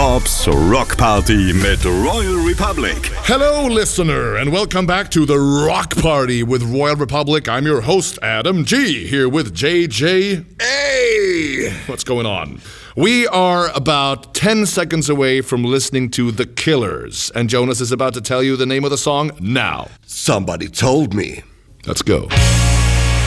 Bob's Rock Party mit Royal Republic. Hello, listener, and welcome back to the Rock Party with Royal Republic. I'm your host, Adam G, here with JJ. Hey! What's going on? We are about 10 seconds away from listening to The Killers, and Jonas is about to tell you the name of the song now. Somebody told me. Let's go.